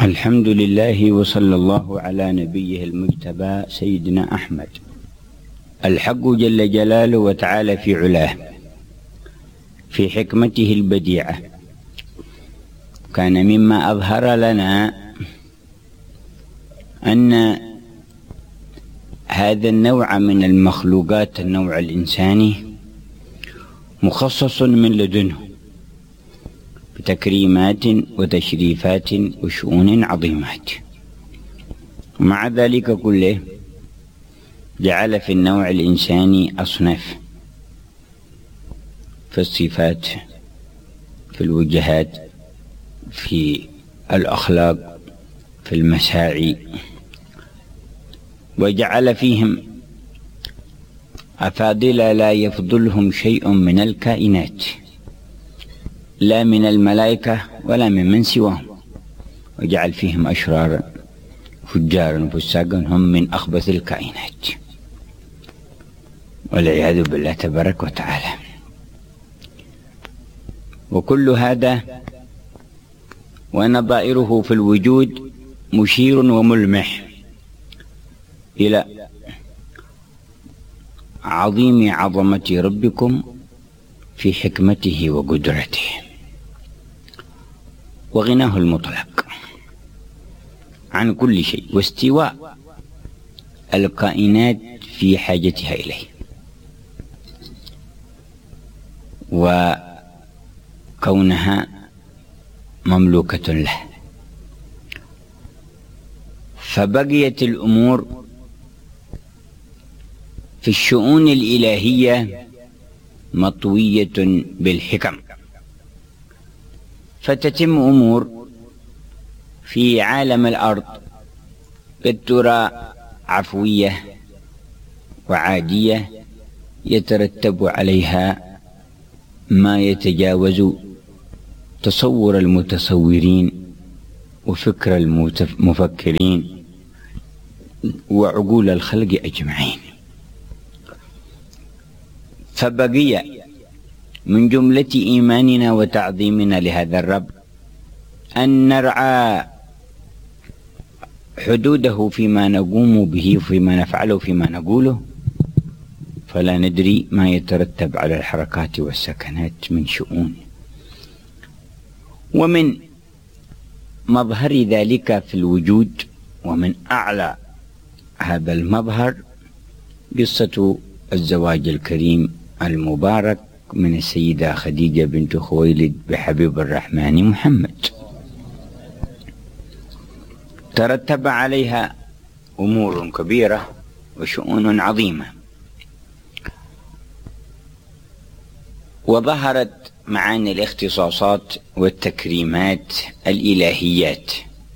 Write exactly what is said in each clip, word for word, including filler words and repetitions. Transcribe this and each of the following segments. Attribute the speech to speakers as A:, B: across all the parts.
A: الحمد لله وصلى الله على نبيه المجتبى سيدنا أحمد. الحق جل جلاله وتعالى في علاه في حكمته البديعة كان مما أظهر لنا أن هذا النوع من المخلوقات، النوع الإنساني، مخصص من لدنه بتكريمات وتشريفات وشؤون عظيمات. ومع ذلك كله جعل في النوع الإنساني أصناف في الصفات، في الوجهات، في الأخلاق، في المساعي، وجعل فيهم أفاضل لا يفضلهم شيء من الكائنات، لا من الملائكة ولا من من سواهم، وجعل فيهم أشرارا فجارا فساقا هم من أخبث الكائنات والعياذ بالله تبارك وتعالى. وكل هذا ونظائره في الوجود مشير وملمح إلى عظيم عظمة ربكم في حكمته وقدرته وغناه المطلق عن كل شيء، واستواء الكائنات في حاجتها إليه، وكونها مملوكة له. فبقيت الأمور في الشؤون الإلهية مطوية بالحكم، فتتم أمور في عالم الأرض قد ترى عفوية وعادية يترتب عليها ما يتجاوز تصور المتصورين وفكر المفكرين وعقول الخلق أجمعين. فبقي من جملة إيماننا وتعظيمنا لهذا الرب أن نرعى حدوده فيما نقوم به وفيما نفعله فيما نقوله، فلا ندري ما يترتب على الحركات والسكنات من شؤون. ومن مظهر ذلك في الوجود ومن أعلى هذا المظهر قصة الزواج الكريم المبارك من السيدة خديجة بنت خويلد بحبيب الرحمن محمد. ترتب عليها أمور كبيرة وشؤون عظيمة، وظهرت معاني الاختصاصات والتكريمات الإلهيات.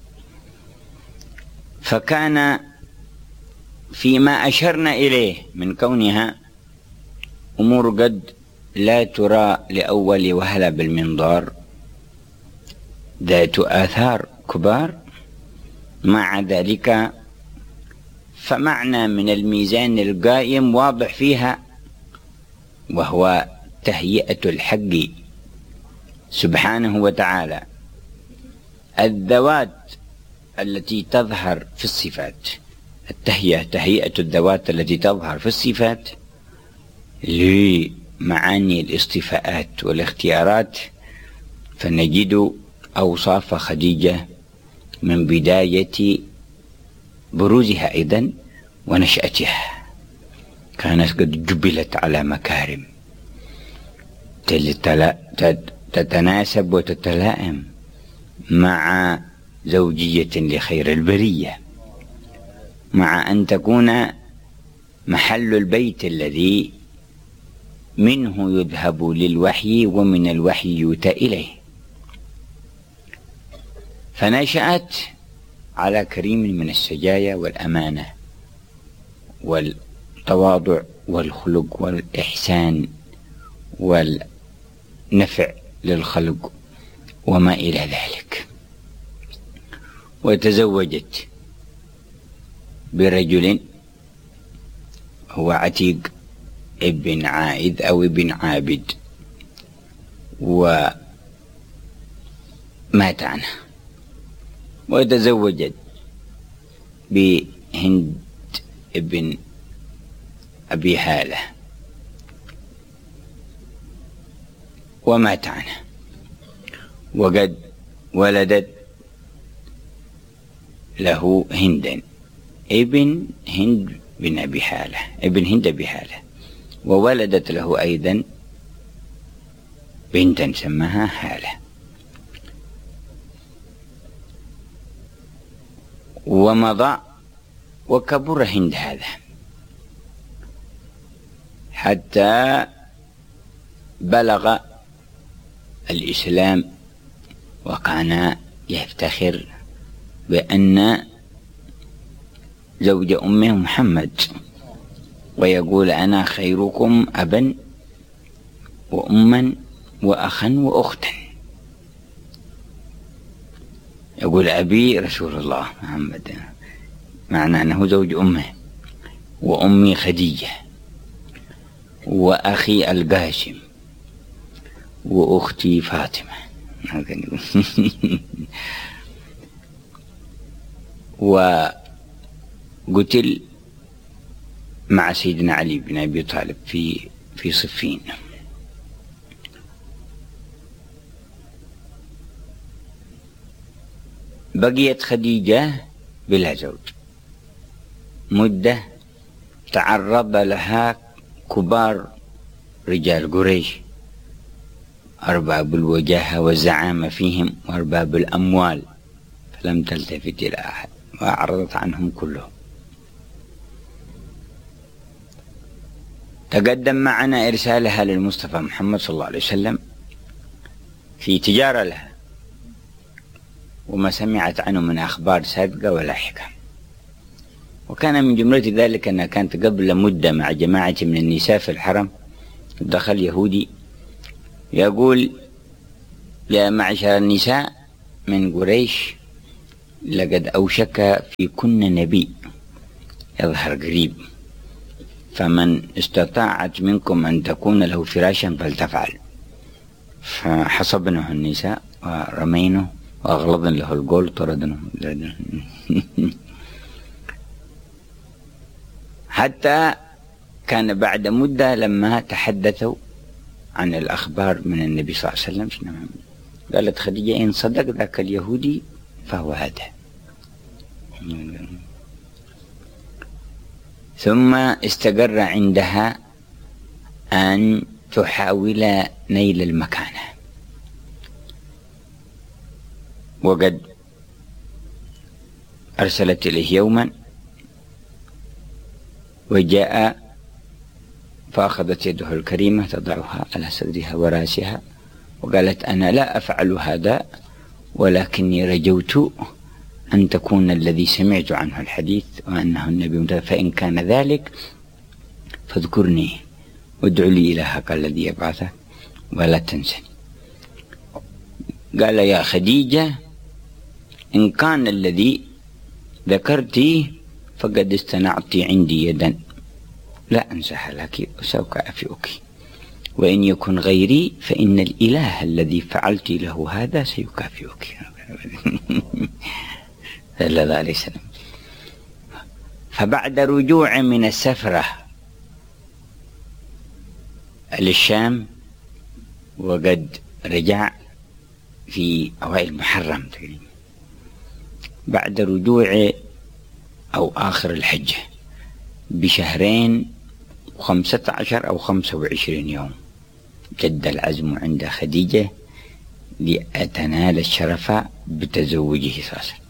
A: فكان فيما أشرنا إليه من كونها أمور قد لا ترى لأول وهلة بالمنظار، ذات آثار كبار، مع ذلك فمعنى من الميزان القائم واضح فيها، وهو تهيئة الحق سبحانه وتعالى الذوات التي تظهر في الصفات، التهيئة تهيئة الذوات التي تظهر في الصفات لمعاني الاصطفاءات والاختيارات. فنجد أوصاف خديجة من بداية بروزها أيضا ونشأتها كانت قد جبلت على مكارم تتناسب وتتلائم مع زوجية لخير البرية، مع أن تكون محل البيت الذي منه يذهب للوحي ومن الوحي يؤتى إليه. فنشأت على كريم من السجايا والأمانة والتواضع والخلق والإحسان والنفع للخلق وما إلى ذلك. وتزوجت برجل هو عتيق ابن عائد أو ابن عابد، ومات عنه وتزوجت بهند ابن أبي هالة ومات عنه، وقد ولدت له هندا ابن هند بن أبي هالة ابن هند أبي هالة، وولدت له أيضا بنتا سماها هالة. ومضى وكبر هند هذا حتى بلغ الإسلام، وكان يفتخر بأن زوج أمه محمد، ويقول أنا خيركم أبا وأما وأخا وأختا. يقول أبي رسول الله محمد، معنى أنه زوج أمه، وأمي خديجة، وأخي القاسم، وأختي فاطمة. وقتل مع سيدنا علي بن أبي طالب في في صفين. بقيت خديجة بلا زوج مدة، تعرض لها كبار رجال قريش، أرباب الوجاهة والزعامة فيهم وأرباب الأموال، فلم تلتفت إلى أحد وأعرضت عنهم كلهم. تقدم معنا إرسالها للمصطفى محمد صلى الله عليه وسلم في تجارة لها، وما سمعت عنه من أخبار صادقة ولا حكم. وكان من جملة ذلك أنها كانت قبل مدة مع جماعة من النساء في الحرم، دخل يهودي يقول يا معشر النساء من قريش، لقد أوشك فيكن نبي يظهر قريب، فمن استطاعت منكم أن تكون له فراشا فلتفعل. فحصبنه النساء ورمينه وأغلظن له القول طردنه. حتى كان بعد مدة لما تحدثوا عن الأخبار من النبي صلى الله عليه وسلم، قالت خديجة إن صدق ذاك اليهودي فهو هذا. ثم استقر عندها أن تحاول نيل المكانة، وقد أرسلت إليه يوما وجاء فأخذت يده الكريمة تضعها على صدرها وراسها وقالت أنا لا أفعل هذا، ولكني رجوت أن تكون الذي سمعت عنه الحديث وأنه النبي، فإن كان ذلك فاذكرني وادع لي إلهك الذي يبعثك ولا تنسني. قال يا خديجة إن كان الذي ذكرتي فقد استنعت عندي يدا لا أنساها لك وسأكافئك، وإن يكن غيري فإن الإله الذي فعلت له هذا سيكافئك. صلى الله عليه وسلم. فبعد رجوع من السفرة للشام، وقد رجع في أوائل محرم تقريبا، بعد رجوع أو آخر الحجة بشهرين وخمسة عشر أو خمسة وعشرين يوم، جد العزم عند خديجة لأتنال الشرف بتزوجه صلى الله عليه وسلم.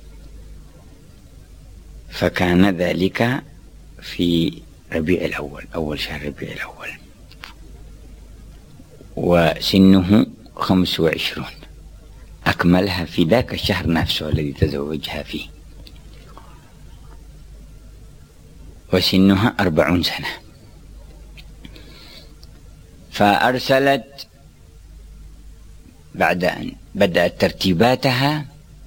A: فكان ذلك في ربيع الأول، أول شهر ربيع الأول، وسنه خمس وعشرون، أكملها في ذاك الشهر نفسه الذي تزوجها فيه، وسنها أربعون سنة. فأرسلت بعد أن بدأت ترتيباتها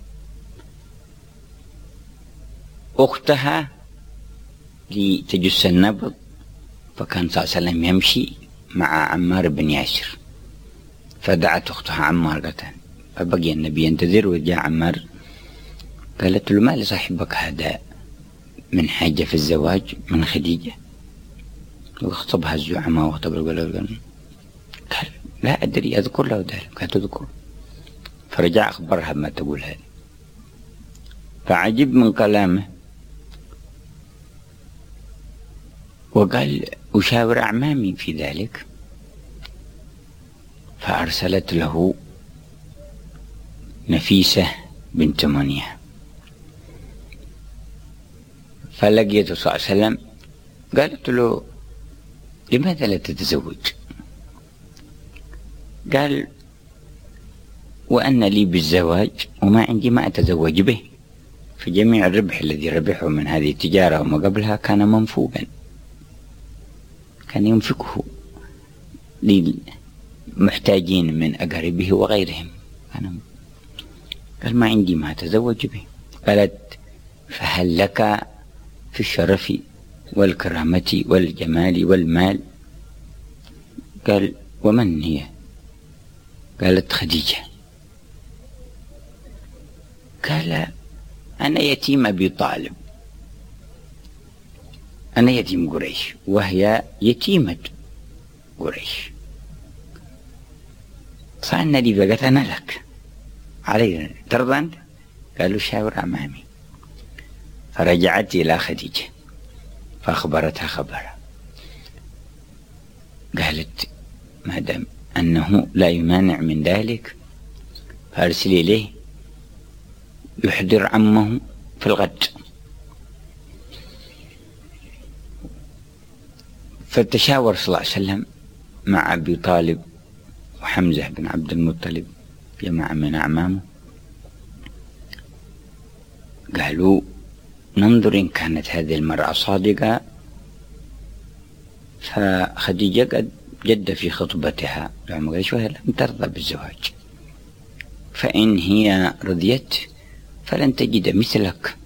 A: أختها لتجس النبض، فكان صلى الله عليه وسلم يمشي مع عمار بن ياسر، فدعت أختها عمار قتل، فبقي النبي ينتظر، وجاء عمار قالت له: ما لصاحبك هذا من حاجة في الزواج من خديجة؟ واخطبها الزعماء واخطب القلب. قال: لا أدري، أذكر له ذلك. قالت: تذكر. فرجع أخبرها ما تقول هذه، فعجب من كلامه وقال: أشاور أعمامي في ذلك. فأرسلت له نفيسة بنت منيع، فلقيته صلى الله عليه وسلم. قالت له: لماذا لا تتزوج؟ قال: وأن لي بالزواج وما عندي ما أتزوج به، فجميع الربح الذي ربحه من هذه التجارة وما قبلها كان منفوقا، كان ينفقه للمحتاجين من أقاربه وغيرهم. قال: ما عندي ما أتزوج به. قالت: فهل لك في الشرف والكرامة والجمال والمال؟ قال: ومن هي؟ قالت: خديجة. قال: أنا يتيم أبي طالب، أنا يتيم قريش وهي يتيمة قريش، فأنا لي بقت أنا لك، علي ترضى أنت؟ قالوا: شاور أمامي. فرجعت إلى خديجة فأخبرتها خبرها. قالت: ما دام أنه لا يمانع من ذلك فأرسل إليه يحضر عمه في الغد. فتشاور صلى الله عليه وسلم مع أبي طالب وحمزة بن عبد المطلب جماعة من أعمامه، قالوا: ننظر إن كانت هذه المرأة صادقة. فخديجة قد جد في خطبتها وهي لم ترضى بالزواج، فإن هي رضيت فلن تجد مثلك